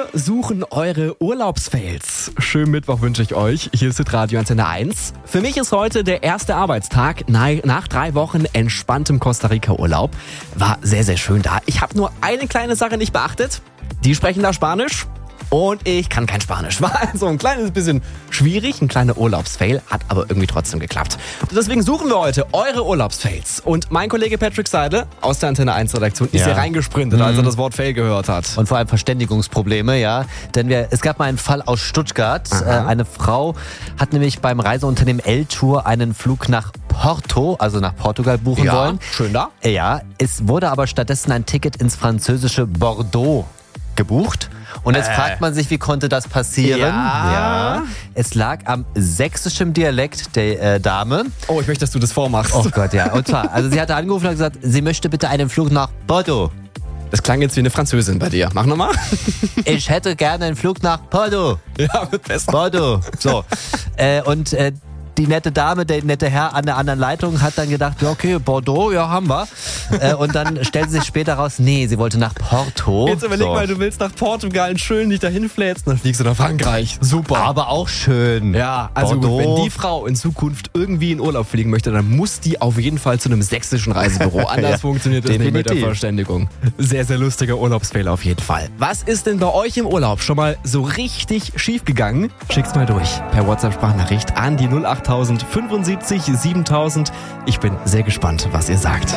Wir suchen eure Urlaubsfails. Schönen Mittwoch wünsche ich euch. Hier ist Radio Antenne 1. Für mich ist heute der erste Arbeitstag nach 3 Wochen entspanntem Costa Rica Urlaub. War sehr, sehr schön da. Ich habe nur eine kleine Sache nicht beachtet. Die sprechen da Spanisch. Und ich kann kein Spanisch. War also ein kleines bisschen schwierig, ein kleiner Urlaubsfail, hat aber irgendwie trotzdem geklappt. Und deswegen suchen wir heute eure Urlaubsfails. Und mein Kollege Patrick Seidel aus der Antenne 1 Redaktion ist hier reingesprintet, als er das Wort Fail gehört hat. Und vor allem Verständigungsprobleme, ja. Denn es gab mal einen Fall aus Stuttgart. Eine Frau hat nämlich beim Reiseunternehmen L-Tour einen Flug nach Porto, also nach Portugal, buchen wollen. Schön da. Ja, es wurde aber stattdessen ein Ticket ins französische Bordeaux gebucht. Und jetzt fragt man sich, wie konnte das passieren? Ja. Es lag am sächsischen Dialekt der Dame. Oh, ich möchte, dass du das vormachst. Oh Gott, ja. Und zwar, also sie hatte angerufen und gesagt, sie möchte bitte einen Flug nach Bordeaux. Das klang jetzt wie eine Französin bei dir. Mach nochmal. Ich hätte gerne einen Flug nach Bordeaux. Ja, wird besser. Bordeaux. So. Und die nette Dame, der nette Herr an der anderen Leitung hat dann gedacht, ja okay, Bordeaux, ja haben wir. Und dann stellte sich später raus, nee, sie wollte nach Porto. Jetzt überleg mal, du willst nach Portugal schön dich dahin fläzen, dann fliegst du nach Frankreich. Super. Aber auch schön. Ja, also Bordeaux. wenn die Frau in Zukunft irgendwie in Urlaub fliegen möchte, dann muss die auf jeden Fall zu einem sächsischen Reisebüro. Anders funktioniert das nicht mit der Verständigung. Sehr, sehr lustiger Urlaubsfehler auf jeden Fall. Was ist denn bei euch im Urlaub schon mal so richtig schief gegangen? Schickt's mal durch per WhatsApp-Sprachnachricht an die 08075 7000. Ich bin sehr gespannt, was ihr sagt.